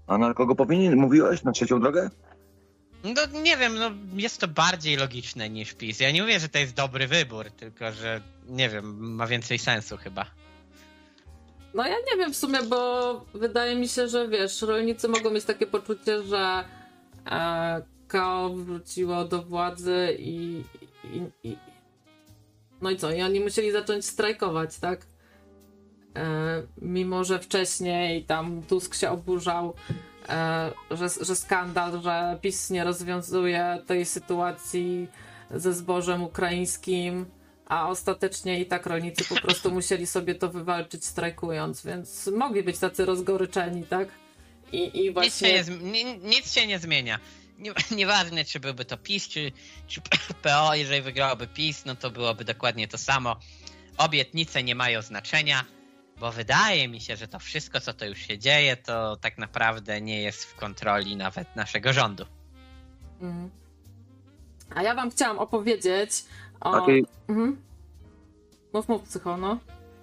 A na kogo powinien? Mówiłeś? Na trzecią drogę? No nie wiem, no jest to bardziej logiczne niż PiS. Ja nie mówię, że to jest dobry wybór, tylko że nie wiem, ma więcej sensu chyba. No ja nie wiem w sumie, bo wydaje mi się, że wiesz, rolnicy mogą mieć takie poczucie, że KO wróciło do władzy i no i co? I oni musieli zacząć strajkować, tak? Mimo, że wcześniej tam Tusk się oburzał, że skandal, że PiS nie rozwiązuje tej sytuacji ze zbożem ukraińskim, a ostatecznie i tak rolnicy po prostu musieli sobie to wywalczyć strajkując, więc mogli być tacy rozgoryczeni, tak? I właśnie... Nic się nie zmienia. Nieważne, czy byłby to PiS, czy PO, jeżeli wygrałoby PiS, no to byłoby dokładnie to samo. Obietnice nie mają znaczenia, bo wydaje mi się, że to wszystko, co to już się dzieje, to tak naprawdę nie jest w kontroli nawet naszego rządu. Mhm. A ja wam chciałam opowiedzieć o... Okay. Mów, Psycho, no.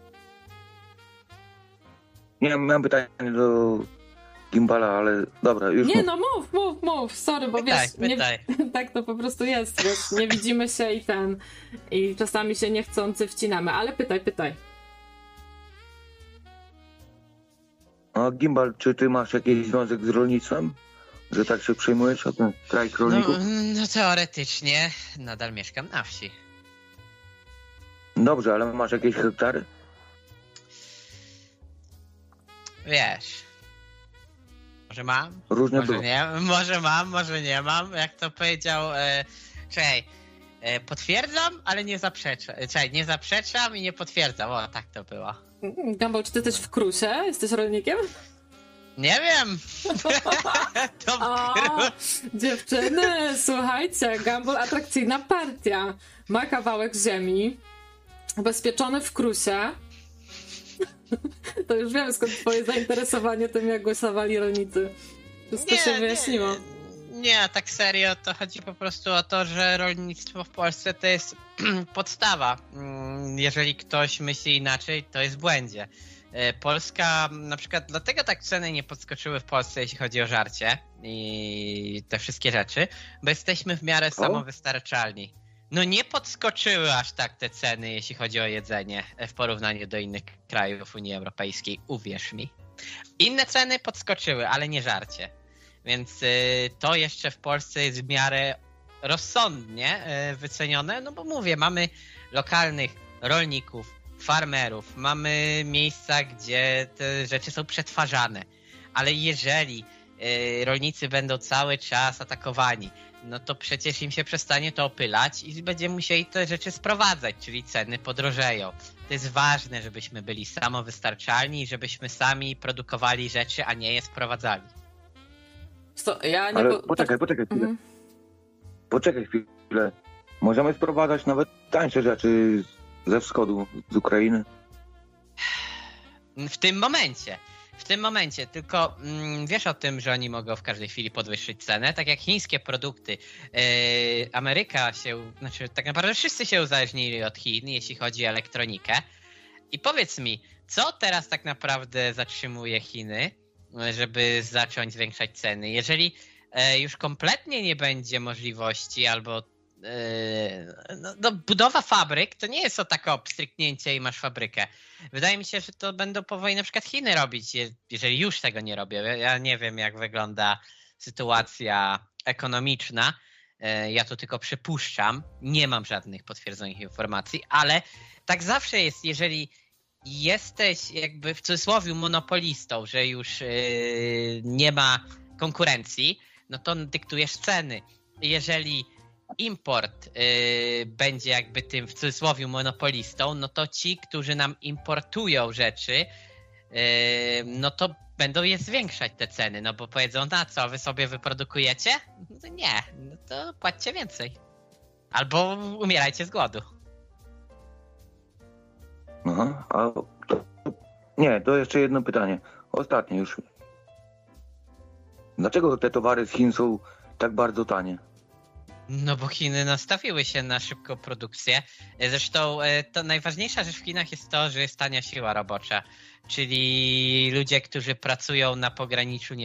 Nie, miałem pytanie do Gimbala, ale dobra, już nie, mów. no mów, sorry, bo pytaj. Nie, tak to po prostu jest, wiesz, nie widzimy się i czasami się niechcący wcinamy, ale pytaj. A Gimbal, czy ty masz jakiś związek z rolnictwem? Że tak się przejmujesz o ten strajk rolników? No teoretycznie nadal mieszkam na wsi. Dobrze, ale masz jakieś hektary? Wiesz... Może mam? Różne może było. nie, może mam, może nie mam. Jak to powiedział... potwierdzam, ale nie zaprzeczam. Nie zaprzeczam i nie potwierdzam. O, tak to było. Gambol, czy ty jesteś w Krusie? Jesteś rolnikiem? Nie wiem. Dziewczyny, słuchajcie, Gambol atrakcyjna partia. Ma kawałek ziemi, ubezpieczony w Krusie. To już wiemy, skąd twoje zainteresowanie tym, jak głosowali rolnicy. Wszystko się wyjaśniło. Nie, tak serio, to chodzi po prostu o to, że rolnictwo w Polsce to jest podstawa. Jeżeli ktoś myśli inaczej, to jest w błędzie. Polska, na przykład dlatego tak ceny nie podskoczyły w Polsce, jeśli chodzi o żarcie i te wszystkie rzeczy, bo jesteśmy w miarę samowystarczalni. No nie podskoczyły aż tak te ceny, jeśli chodzi o jedzenie w porównaniu do innych krajów Unii Europejskiej, uwierz mi. Inne ceny podskoczyły, ale nie żarcie. Więc to jeszcze w Polsce jest w miarę rozsądnie wycenione, no bo mówię, mamy lokalnych rolników, farmerów, mamy miejsca, gdzie te rzeczy są przetwarzane. Ale jeżeli rolnicy będą cały czas atakowani, no to przecież im się przestanie to opylać i będziemy musieli te rzeczy sprowadzać, czyli ceny podrożeją. To jest ważne, żebyśmy byli samowystarczalni i żebyśmy sami produkowali rzeczy, a nie je sprowadzali. Ale poczekaj chwilę. Poczekaj chwilę. Możemy sprowadzać nawet tańsze rzeczy ze wschodu, z Ukrainy. W tym momencie, tylko wiesz o tym, że oni mogą w każdej chwili podwyższyć cenę, tak jak chińskie produkty. Ameryka tak naprawdę wszyscy się uzależnili od Chin, jeśli chodzi o elektronikę. I powiedz mi, co teraz tak naprawdę zatrzymuje Chiny, żeby zacząć zwiększać ceny? Jeżeli już kompletnie nie będzie możliwości albo budowa fabryk to nie jest o takie obstryknięcie i masz fabrykę. Wydaje mi się, że to będą powoli na przykład Chiny robić, jeżeli już tego nie robią. Ja nie wiem, jak wygląda sytuacja ekonomiczna. Ja to tylko przypuszczam. Nie mam żadnych potwierdzonych informacji, ale tak zawsze jest, jeżeli jesteś jakby w cudzysłowie monopolistą, że już nie ma konkurencji, no to dyktujesz ceny. Jeżeli import będzie jakby tym w cudzysłowie monopolistą, no to ci, którzy nam importują rzeczy, no to będą je zwiększać te ceny, no bo powiedzą, na co, wy sobie wyprodukujecie? No to nie, no to płaccie więcej. Albo umierajcie z głodu. Aha, to jeszcze jedno pytanie. Ostatnie już. Dlaczego te towary z Chin są tak bardzo tanie? No bo Chiny nastawiły się na szybką produkcję. Zresztą to najważniejsza rzecz w Chinach jest to, że jest tania siła robocza. Czyli ludzie, którzy pracują na pograniczu, nie